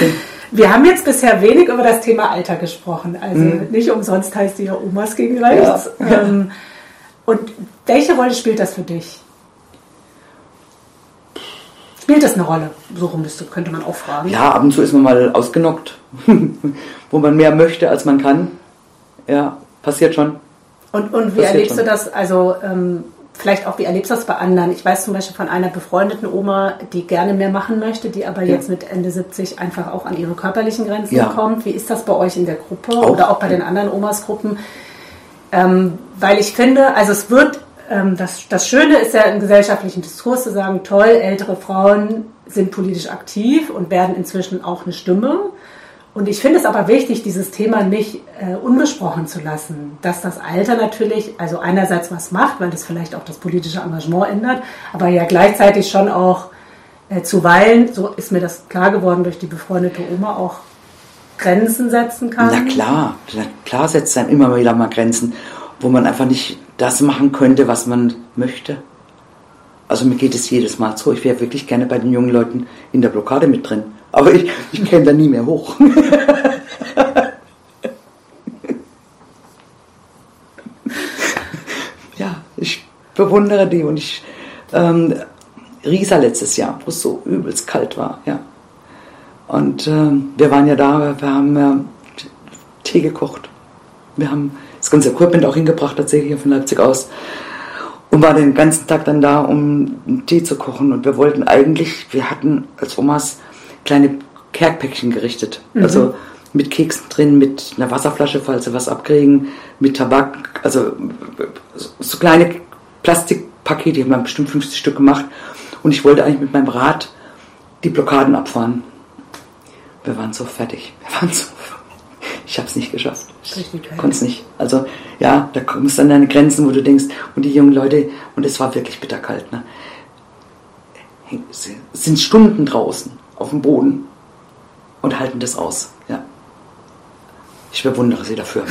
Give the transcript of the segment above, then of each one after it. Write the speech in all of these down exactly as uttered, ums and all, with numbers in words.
Wir haben jetzt bisher wenig über das Thema Alter gesprochen. Also mhm. nicht umsonst heißt die ja Omas gegen Rechts. Ja. Ähm, und welche Rolle spielt das für dich? Spielt das eine Rolle? So rum müsste, könnte man auch fragen. Ja, ab und zu ist man mal ausgenockt, wo man mehr möchte, als man kann. Ja, passiert schon. Und, und wie passiert erlebst schon. du das? Also ähm, vielleicht auch, wie erlebst du das bei anderen? Ich weiß zum Beispiel von einer befreundeten Oma, die gerne mehr machen möchte, die aber ja. jetzt mit Ende siebzig einfach auch an ihre körperlichen Grenzen ja. kommt. Wie ist das bei euch in der Gruppe auch. oder auch bei den anderen Omas-Gruppen? Ähm, weil ich finde, also es wird, ähm, das, das Schöne ist ja im gesellschaftlichen Diskurs zu sagen, toll, ältere Frauen sind politisch aktiv und werden inzwischen auch eine Stimme. Und ich finde es aber wichtig, dieses Thema nicht äh, unbesprochen zu lassen, dass das Alter natürlich, also einerseits was macht, weil das vielleicht auch das politische Engagement ändert, aber ja gleichzeitig schon auch äh, zuweilen, so ist mir das klar geworden durch die befreundete Oma, auch Grenzen setzen kann. Na klar, na klar setzt einem immer wieder mal Grenzen, wo man einfach nicht das machen könnte, was man möchte. Also mir geht es jedes Mal so, ich wäre wirklich gerne bei den jungen Leuten in der Blockade mit drin. Aber ich, ich käme da nie mehr hoch. Ja, ich bewundere die und ich, ähm, Riesa letztes Jahr, wo es so übelst kalt war, ja. Und ähm, wir waren ja da, wir haben äh, Tee gekocht. Wir haben das ganze Equipment auch hingebracht, tatsächlich von Leipzig aus. Und waren den ganzen Tag dann da, um einen Tee zu kochen. Und wir wollten eigentlich, wir hatten als Omas kleine Kerkpäckchen gerichtet. Mhm. Also mit Keksen drin, mit einer Wasserflasche, falls sie was abkriegen, mit Tabak, also so kleine Plastikpakete, die haben wir bestimmt fünfzig Stück gemacht. Und ich wollte eigentlich mit meinem Rad die Blockaden abfahren. Wir waren so fertig. Wir waren so Ich habe es nicht geschafft. Ich konnte es nicht. Also ja, da kommst du an deine Grenzen, wo du denkst, und die jungen Leute, und es war wirklich bitterkalt, ne? Sind Stunden draußen auf dem Boden und halten das aus. Ja. Ich bewundere sie dafür.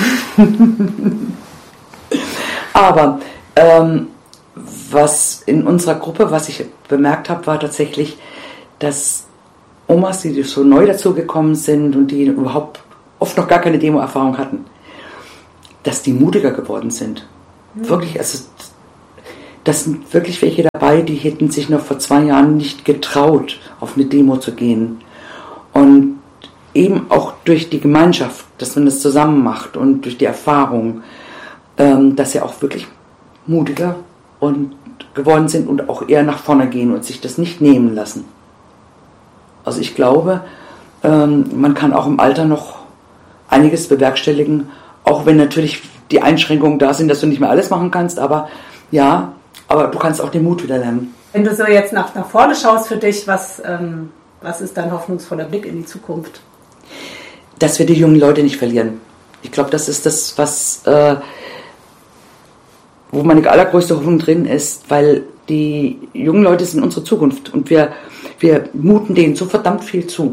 Aber ähm, was in unserer Gruppe, was ich bemerkt habe, war tatsächlich, dass Omas, die so neu dazugekommen sind und die überhaupt oft noch gar keine Demo-Erfahrung hatten, dass die mutiger geworden sind. Mhm. Wirklich, also das sind wirklich welche dabei, die hätten sich noch vor zwei Jahren nicht getraut, auf eine Demo zu gehen. Und eben auch durch die Gemeinschaft, dass man das zusammen macht und durch die Erfahrung, ähm, dass sie auch wirklich mutiger und geworden sind und auch eher nach vorne gehen und sich das nicht nehmen lassen. Also ich glaube, ähm, man kann auch im Alter noch einiges bewerkstelligen, auch wenn natürlich die Einschränkungen da sind, dass du nicht mehr alles machen kannst, aber ja, aber du kannst auch den Mut wieder lernen. Wenn du so jetzt nach, nach vorne schaust für dich, was, ähm, was ist dein hoffnungsvoller Blick in die Zukunft? Dass wir die jungen Leute nicht verlieren. Ich glaube, das ist das, was äh, wo meine allergrößte Hoffnung drin ist, weil die jungen Leute sind unsere Zukunft und wir, wir muten denen so verdammt viel zu.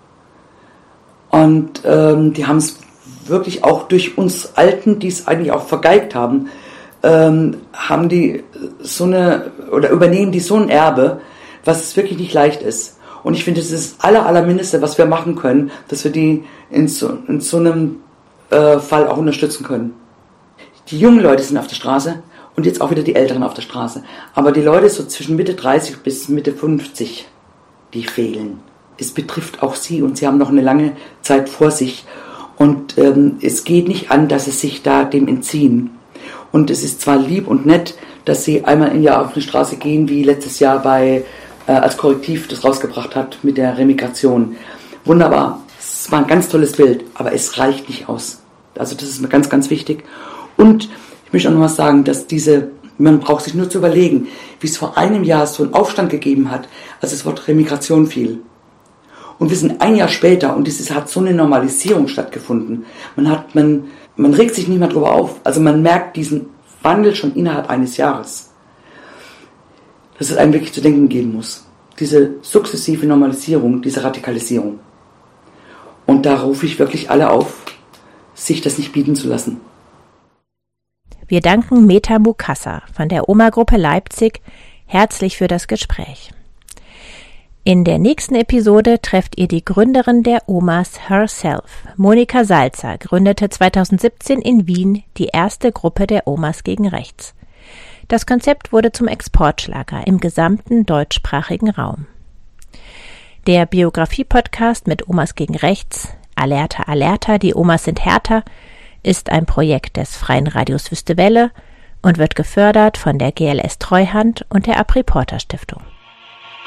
Und ähm, die haben es wirklich auch durch uns Alten, die es eigentlich auch vergeigt haben, ähm, haben die so eine, oder übernehmen die so ein Erbe, was wirklich nicht leicht ist. Und ich finde, das ist das aller, allermindeste, was wir machen können, dass wir die in so, in so einem äh, Fall auch unterstützen können. Die jungen Leute sind auf der Straße und jetzt auch wieder die Älteren auf der Straße. Aber die Leute so zwischen Mitte dreißig bis Mitte fünfzig, die fehlen. Es betrifft auch sie und sie haben noch eine lange Zeit vor sich. Und ähm, es geht nicht an, dass sie sich da dem entziehen. Und es ist zwar lieb und nett, dass sie einmal im Jahr auf eine Straße gehen, wie letztes Jahr bei äh, als Korrektiv das rausgebracht hat mit der Remigration. Wunderbar, es war ein ganz tolles Bild, aber es reicht nicht aus. Also das ist mir ganz, ganz wichtig. Und ich möchte auch noch was sagen, dass diese, man braucht sich nur zu überlegen, wie es vor einem Jahr so einen Aufstand gegeben hat, als das Wort Remigration fiel. Und wir sind ein Jahr später und es hat so eine Normalisierung stattgefunden. Man hat, man, man regt sich nicht mehr drüber auf. Also man merkt diesen Wandel schon innerhalb eines Jahres. Dass es einem wirklich zu denken geben muss. Diese sukzessive Normalisierung, diese Radikalisierung. Und da rufe ich wirklich alle auf, sich das nicht bieten zu lassen. Wir danken Meta Mukasa von der Oma-Gruppe Leipzig herzlich für das Gespräch. In der nächsten Episode trefft ihr die Gründerin der Omas Herself. Monika Salzer gründete zweitausendsiebzehn in Wien die erste Gruppe der Omas gegen Rechts. Das Konzept wurde zum Exportschlager im gesamten deutschsprachigen Raum. Der Biografie-Podcast mit Omas gegen Rechts, Alerta, Alerta, die Omas sind härter, ist ein Projekt des Freien Radios Wüste Welle und wird gefördert von der G L S Treuhand und der Apriporter Stiftung.